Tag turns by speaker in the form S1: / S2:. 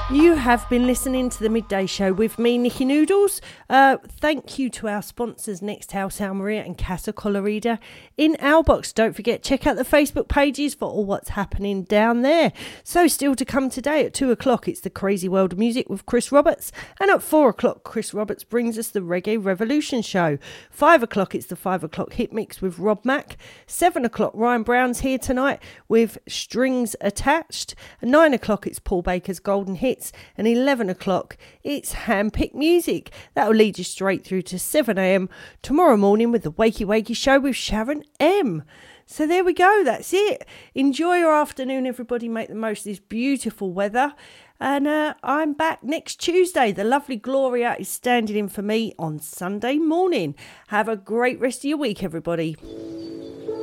S1: You have been listening to the Midday Show with me, Nikki Noodles. Thank you to our sponsors, Next House Almeria and Casa Colorida in Albox. Don't forget, check out the Facebook pages for all what's happening down there. So still to come today at 2 o'clock, it's the Crazy World of Music with Chris Roberts. And at 4 o'clock, Chris Roberts brings us the Reggae Revolution Show. 5 o'clock, it's the 5 o'clock Hit Mix with Rob Mack. 7 o'clock, Ryan Brown's here tonight with Strings Attached. And 9 o'clock, it's Paul Baker's Golden Hits. And 11 o'clock, it's Handpicked Music. That will lead you straight through to 7 a.m. tomorrow morning with the Wakey Wakey Show with Sharon M. So there we go. That's it. Enjoy your afternoon, everybody. Make the most of this beautiful weather. And I'm back next Tuesday. The lovely Gloria is standing in for me on Sunday morning. Have a great rest of your week, everybody.